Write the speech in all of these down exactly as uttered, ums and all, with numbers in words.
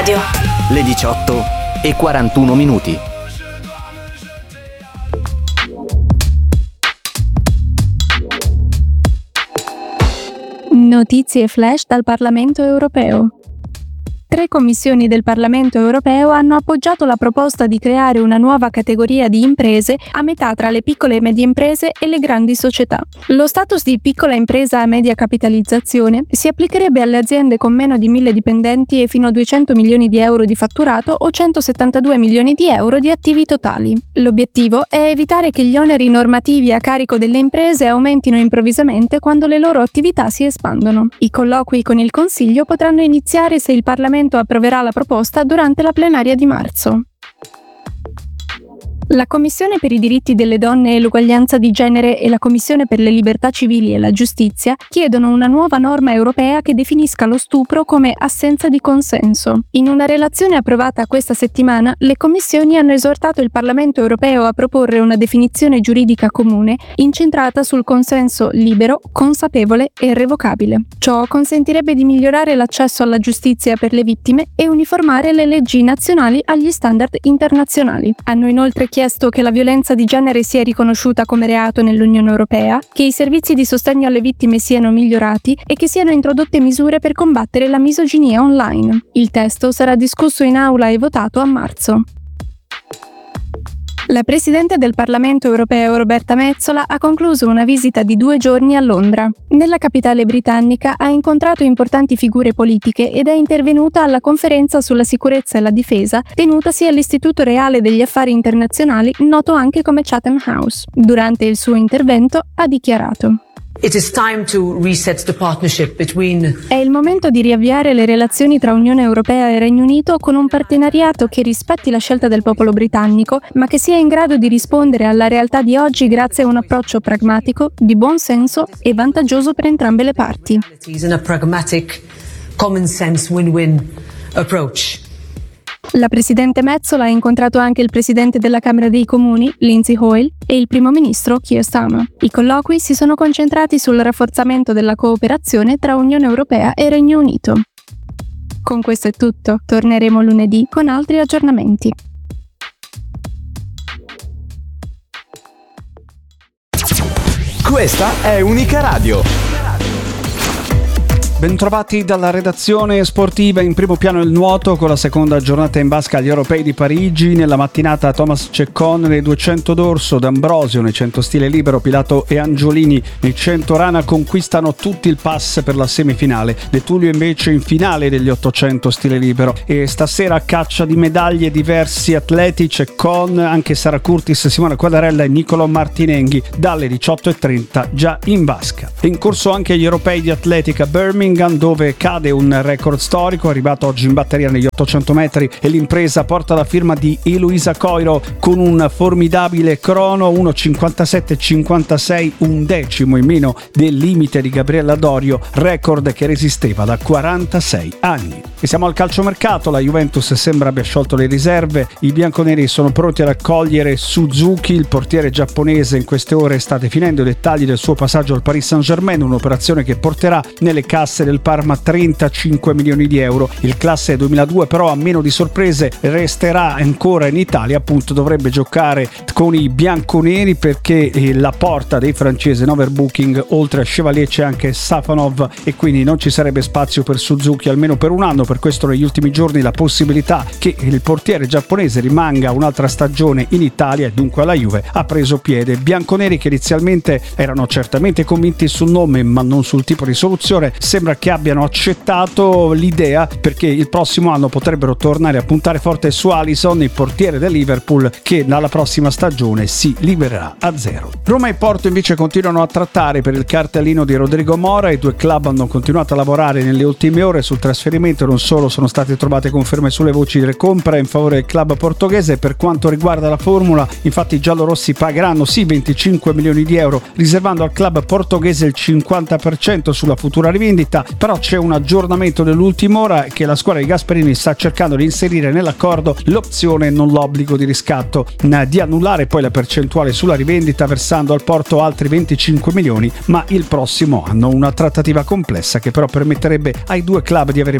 Radio. Le diciotto e quarantuno minuti. Notizie flash dal Parlamento europeo. Tre commissioni del Parlamento europeo hanno appoggiato la proposta di creare una nuova categoria di imprese a metà tra le piccole e medie imprese e le grandi società. Lo status di piccola impresa a media capitalizzazione si applicherebbe alle aziende con meno di mille dipendenti e fino a duecento milioni di euro di fatturato o centosettantadue milioni di euro di attivi totali. L'obiettivo è evitare che gli oneri normativi a carico delle imprese aumentino improvvisamente quando le loro attività si espandono. I colloqui con il Consiglio potranno iniziare se il Parlamento approverà la proposta durante la plenaria di marzo. La Commissione per i diritti delle donne e l'uguaglianza di genere e la Commissione per le libertà civili e la giustizia chiedono una nuova norma europea che definisca lo stupro come assenza di consenso. In una relazione approvata questa settimana, le commissioni hanno esortato il Parlamento europeo a proporre una definizione giuridica comune incentrata sul consenso libero, consapevole e revocabile. Ciò consentirebbe di migliorare l'accesso alla giustizia per le vittime e uniformare le leggi nazionali agli standard internazionali. Hanno inoltre chiesto che la violenza di genere sia riconosciuta come reato nell'Unione Europea, che i servizi di sostegno alle vittime siano migliorati e che siano introdotte misure per combattere la misoginia online. Il testo sarà discusso in aula e votato a marzo. La Presidente del Parlamento europeo Roberta Metsola ha concluso una visita di due giorni a Londra. Nella capitale britannica ha incontrato importanti figure politiche ed è intervenuta alla conferenza sulla sicurezza e la difesa tenutasi all'Istituto Reale degli Affari Internazionali, noto anche come Chatham House. Durante il suo intervento ha dichiarato: It is time to reset the partnership between... È il momento di riavviare le relazioni tra Unione Europea e Regno Unito con un partenariato che rispetti la scelta del popolo britannico, ma che sia in grado di rispondere alla realtà di oggi grazie a un approccio pragmatico, di buon senso e vantaggioso per entrambe le parti. in a pragmatic, common sense win-win approach. La Presidente Metsola ha incontrato anche il Presidente della Camera dei Comuni, Lindsay Hoyle, e il Primo Ministro, Keir Starmer. I colloqui si sono concentrati sul rafforzamento della cooperazione tra Unione Europea e Regno Unito. Con questo è tutto, torneremo lunedì con altri aggiornamenti. Questa è Unica Radio. Bentrovati dalla redazione sportiva. In primo piano il nuoto con la seconda giornata in basca agli Europei di Parigi. Nella mattinata Thomas Ceccon nei duecento d'orso, D'Ambrosio nei cento stile libero, Pilato e Angiolini nei cento rana conquistano tutti il pass per la semifinale. De Tullio invece in finale degli ottocento stile libero. E stasera a caccia di medaglie diversi atleti, Ceccon, anche Sara Curtis, Simona Quadarella e Niccolò Martinenghi dalle diciotto e trenta già in basca. E in corso anche gli Europei di atletica Birmingham, dove cade un record storico arrivato oggi in batteria negli ottocento metri e l'impresa porta la firma di Eloisa Coiro con un formidabile crono uno cinquantasette cinquantasei, un decimo in meno del limite di Gabriella Dorio, record che resisteva da quarantasei anni. E siamo al calciomercato. La Juventus sembra abbia sciolto le riserve, i bianconeri sono pronti ad accogliere Suzuki, il portiere giapponese in queste ore sta definendo i dettagli del suo passaggio al Paris Saint-Germain, un'operazione che porterà nelle casse del Parma trentacinque milioni di euro. Il classe duemiladue però, a meno di sorprese, resterà ancora in Italia, appunto dovrebbe giocare con i bianconeri perché la porta dei francesi in overbooking, oltre a Chevalier c'è anche Safanov e quindi non ci sarebbe spazio per Suzuki almeno per un anno. Per questo negli ultimi giorni la possibilità che il portiere giapponese rimanga un'altra stagione in Italia e dunque alla Juve ha preso piede. Bianconeri che inizialmente erano certamente convinti sul nome ma non sul tipo di soluzione, sembra che abbiano accettato l'idea perché il prossimo anno potrebbero tornare a puntare forte su Alisson, il portiere del Liverpool, che dalla prossima stagione si libererà a zero. Roma e Porto invece continuano a trattare per il cartellino di Rodrigo Mora. I due club hanno continuato a lavorare nelle ultime ore sul trasferimento, non solo sono state trovate conferme sulle voci delle compere in favore del club portoghese. Per quanto riguarda la formula, infatti i giallorossi pagheranno sì venticinque milioni di euro, riservando al club portoghese il cinquanta per cento sulla futura rivendita, però c'è un aggiornamento dell'ultima ora che la squadra di Gasperini sta cercando di inserire nell'accordo l'opzione, non l'obbligo di riscatto, di annullare poi la percentuale sulla rivendita versando al Porto altri venticinque milioni, ma il prossimo anno. Una trattativa complessa che però permetterebbe ai due club di avere maggiori libertà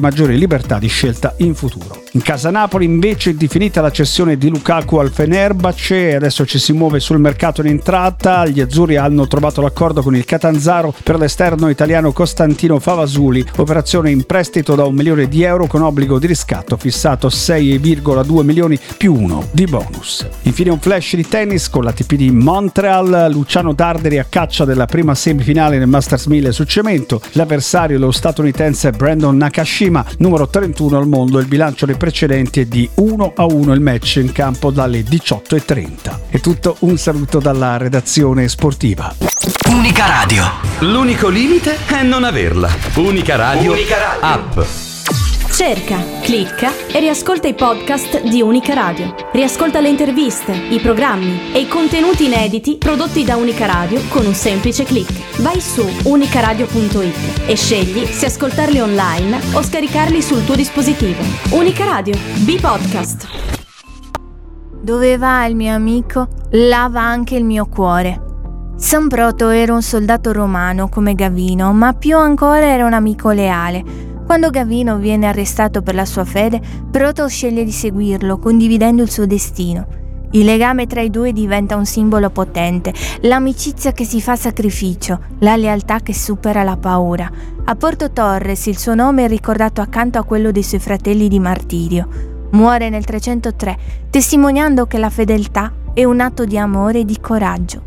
libertà di scelta in futuro. In casa Napoli invece è definita la cessione di Lukaku al Fenerbahce e adesso ci si muove sul mercato in entrata. Gli azzurri hanno trovato l'accordo con il Catanzaro per l'esterno italiano Costantino Favasuli, operazione in prestito da un milione di euro con obbligo di riscatto fissato sei virgola due milioni più uno di bonus. Infine un flash di tennis con l'A T P di Montreal, Luciano Darderi a caccia della prima semifinale nel Masters mille su cemento, l'avversario è lo statunitense Brandon Nakashima, numero trentuno al mondo. Il bilancio dei precedenti è di uno a uno il match in campo dalle diciotto e trenta. È tutto, un saluto dalla redazione sportiva. Unica Radio. L'unico limite è non averla. Unica Radio. Unica Radio. App. Cerca, clicca e riascolta i podcast di Unica Radio. Riascolta le interviste, i programmi e i contenuti inediti prodotti da Unica Radio con un semplice click. Vai su unicaradio punto it e scegli se ascoltarli online o scaricarli sul tuo dispositivo. Unica Radio, B-Podcast. Dove va il mio amico, là va anche il mio cuore. San Proto era un soldato romano come Gavino, ma più ancora era un amico leale. Quando Gavino viene arrestato per la sua fede, Proto sceglie di seguirlo, condividendo il suo destino. Il legame tra i due diventa un simbolo potente, l'amicizia che si fa sacrificio, la lealtà che supera la paura. A Porto Torres il suo nome è ricordato accanto a quello dei suoi fratelli di martirio. Muore nel trecentotré, testimoniando che la fedeltà è un atto di amore e di coraggio.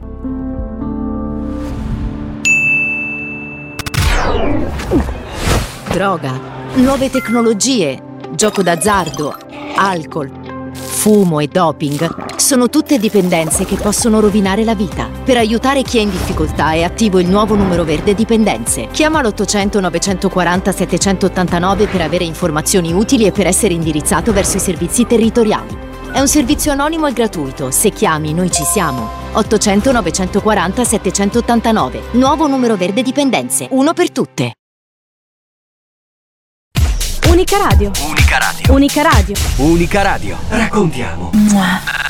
Droga, nuove tecnologie, gioco d'azzardo, alcol, fumo e doping sono tutte dipendenze che possono rovinare la vita. Per aiutare chi è in difficoltà è attivo il nuovo numero verde dipendenze. Chiama l'ottocento novecentoquaranta settecentottantanove per avere informazioni utili e per essere indirizzato verso i servizi territoriali. È un servizio anonimo e gratuito. Se chiami, noi ci siamo. ottocento novecentoquaranta settecentottantanove. Nuovo numero verde dipendenze. Uno per tutte. Unica Radio. Unica Radio. Unica Radio. Unica Radio. Raccontiamo. Mua.